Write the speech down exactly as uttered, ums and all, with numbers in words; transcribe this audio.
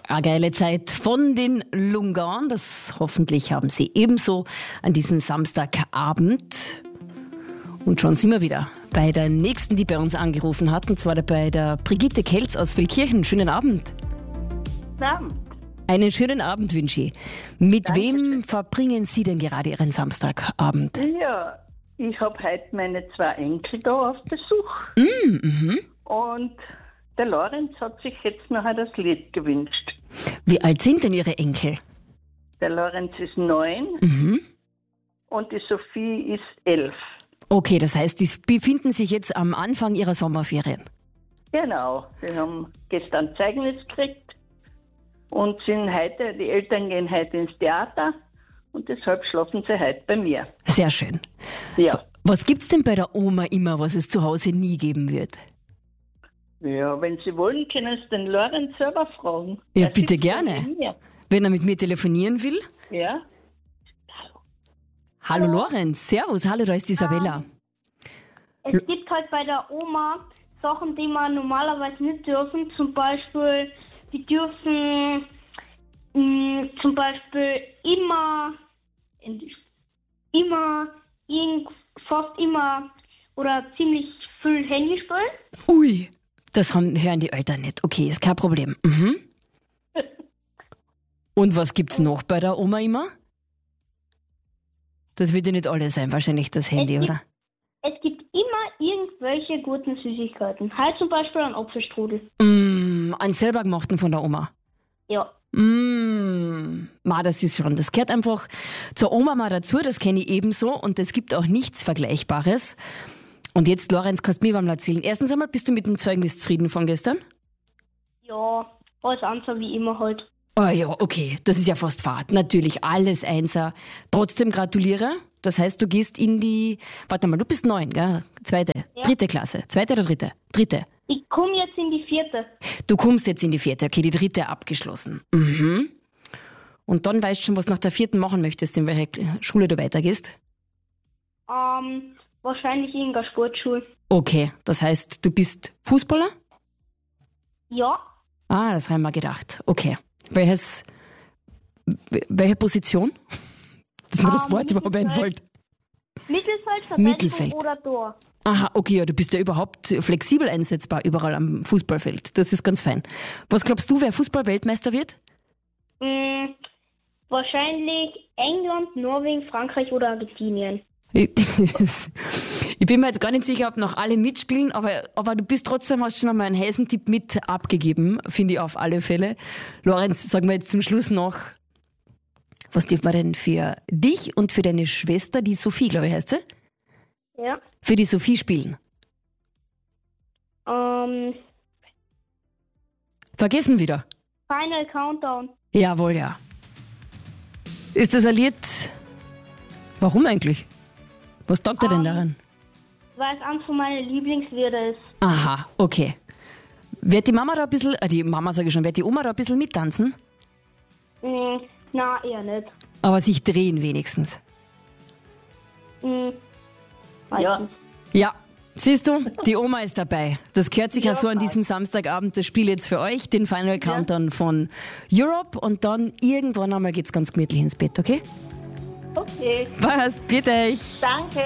Eine geile Zeit von den Lungan. Das hoffentlich haben Sie ebenso an diesem Samstagabend. Und schon sind wir wieder bei der nächsten, die bei uns angerufen hat, und zwar bei der Brigitte Kelz aus Feldkirchen. Schönen Abend. Guten Abend. Einen schönen Abend wünsche ich. Mit Dankeschön. wem verbringen Sie denn gerade Ihren Samstagabend? Ja, ich habe heute meine zwei Enkel da auf Besuch. Mm, mhm. Und der Lorenz hat sich jetzt nachher das Lied gewünscht. Wie alt sind denn Ihre Enkel? Der Lorenz ist neun Mhm. und die Sophie ist elf. Okay, das heißt, die befinden sich jetzt am Anfang ihrer Sommerferien. Genau, sie haben gestern Zeugnis gekriegt und sind heute, die Eltern gehen heute ins Theater und deshalb schlafen sie heute bei mir. Sehr schön. Ja, Was gibt's denn bei der Oma immer, was es zu Hause nie geben wird? ja, wenn Sie wollen, können Sie den Lorenz selber fragen. Ja, Er bitte sitzt gerne. neben mir. Wenn er mit mir telefonieren will? Ja, Hallo Lorenz, servus, hallo, da ist Isabella. Es gibt halt bei der Oma Sachen, die man normalerweise nicht dürfen. Zum Beispiel, die dürfen mh, zum Beispiel immer, immer, irgend, fast immer oder ziemlich viel Handy spielen. Ui, das haben, hören die Eltern nicht. Okay, ist kein Problem. Mhm. Und was gibt's noch bei der Oma immer? Das wird ja nicht alles sein, wahrscheinlich das Handy, Es gibt- oder? Es gibt immer irgendwelche guten Süßigkeiten. Halt zum Beispiel einen Apfelstrudel. Mm, einen selber gemachten von der Oma. Ja. Mm, ma, das ist schon, das gehört einfach zur Oma mal dazu, das kenne ich ebenso und es gibt auch nichts Vergleichbares. Und jetzt, Lorenz, kannst du mir mal erzählen. Erstens einmal, bist du mit dem Zeugnis zufrieden von gestern? Ja, alles andere wie immer halt. Oh ja, okay, das ist ja fast Fahrt. Natürlich, alles Einser. Trotzdem gratuliere. Das heißt, du gehst in die, warte mal, du bist neun, gell? Zweite, Ja. dritte Klasse. Zweite oder dritte? Dritte. Ich komme jetzt in die vierte. Du kommst jetzt in die vierte, okay, die dritte abgeschlossen. Mhm. Und dann weißt du schon, was du nach der vierten machen möchtest, in welche Schule du weitergehst? Ähm, wahrscheinlich in der Sportschule. Okay, das heißt, du bist Fußballer? Ja, Ah, das haben wir gedacht. Okay. Welches, w- welche Position? Dass mir das Ähm, Wort überhaupt Mittelfeld. einfällt. Mittelfeld, Verteidigung Mittelfeld. oder Tor. Aha, okay, ja, du bist ja überhaupt flexibel einsetzbar überall am Fußballfeld. Das ist ganz fein. Was glaubst du, wer Fußball-Weltmeister wird? Mm, wahrscheinlich England, Norwegen, Frankreich oder Argentinien. Ich ich bin mir jetzt gar nicht sicher, ob noch alle mitspielen, aber, aber du bist trotzdem, hast schon einmal einen heißen Tipp mit abgegeben, finde ich auf alle Fälle. Lorenz, sagen wir jetzt zum Schluss noch, was dürfen wir denn für dich und für deine Schwester, die Sophie, glaube ich, heißt sie, Ja. für die Sophie spielen? Ähm, Vergessen wieder. Final Countdown. Jawohl, ja. Ist das ein Lied? Warum eigentlich? Was taugt dir denn Ähm. daran? Weil es eines von meinen Lieblingslieder ist. Aha, okay. Wird die Mama da ein bisschen, äh, die Mama sage ich schon, wird die Oma da ein bisschen mittanzen? Mm, na, eher nicht. Aber sich drehen wenigstens. Mm, ja. meistens. Ja, siehst du, die Oma ist dabei. Das gehört sich ja, Ja, so an passt. diesem Samstagabend. Das Spiel jetzt für euch, den Final Countdown von Europe. Und dann irgendwann einmal geht's ganz gemütlich ins Bett, okay? Okay, Was? Bitte euch. danke.